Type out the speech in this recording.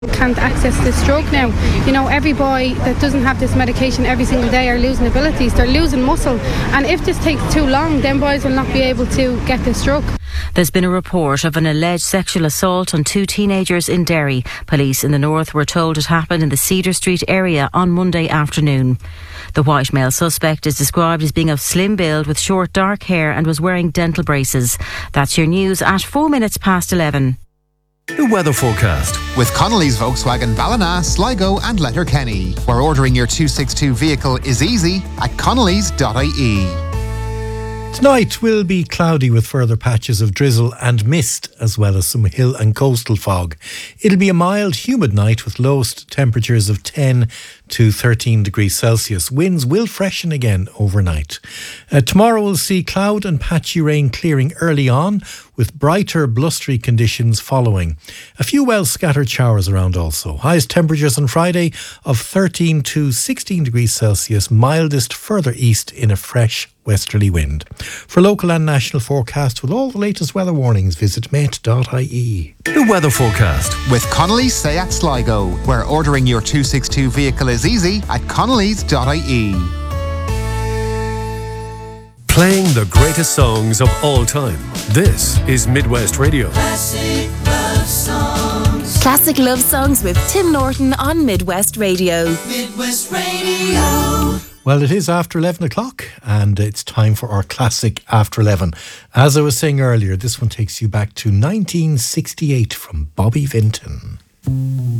can't access this drug now. You know, every boy that doesn't have this medication every single day are losing abilities, they're losing muscle, and if this takes too long, then boys will not be able to get this drug. There's been a report of an alleged sexual assault on 2 teenagers in Derry. Police in the north were told it happened in the Cedar Street area on Monday afternoon. The white male suspect is described as being of slim build with short dark hair and was wearing dental braces. That's your news at 11:04. The weather forecast with Connolly's Volkswagen Ballina, Sligo and Letterkenny, where ordering your 262 vehicle is easy at connolly's.ie. Tonight will be cloudy with further patches of drizzle and mist, as well as some hill and coastal fog. It'll be a mild, humid night with lowest temperatures of 10 to 13 degrees Celsius. Winds will freshen again overnight. Tomorrow we'll see cloud and patchy rain clearing early on, with brighter, blustery conditions following. A few well-scattered showers around also. Highest temperatures on Friday of 13 to 16 degrees Celsius, mildest further east in a fresh westerly wind. For local and national forecast with all the latest weather warnings, visit met.ie. The weather forecast with Connolly's Seat Sligo, where ordering your 262 vehicle is easy at connolly's.ie. Playing the greatest songs of all time. This is Midwest Radio. Classic love songs. Classic love songs with Tim Norton on Midwest Radio. Midwest Radio. Well, it is after 11 o'clock and it's time for our classic After 11. As I was saying earlier, this one takes you back to 1968 from Bobby Vinton.